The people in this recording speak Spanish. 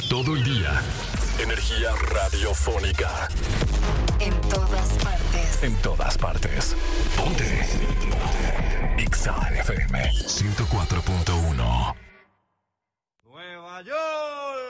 Todo el día. Energía radiofónica. En todas partes. En todas partes. Ponte. Ponte. Exa FM 104.1.